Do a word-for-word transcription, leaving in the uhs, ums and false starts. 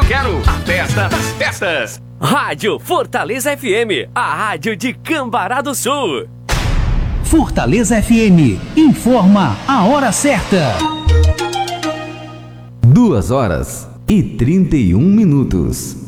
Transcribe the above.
quero a festa das festas. Rádio Fortaleza F M, a rádio de Cambará do Sul. Fortaleza F M, informa a hora certa. Duas horas e trinta e um minutos.